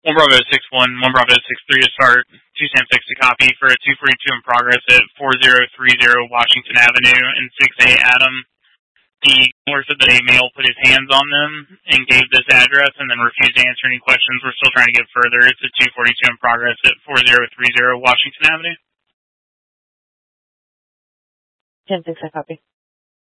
1 Bravo 6-1, 1 Bravo 6-3 to start. 2 Sam 6 to copy for a 242 in progress at 4030 Washington Avenue and 6A Adam. The caller said that a male put his hands on them and gave this address and then refused to answer any questions. We're still trying to get further. It's a 242 in progress at 4030 Washington Avenue. 10-6, I copy.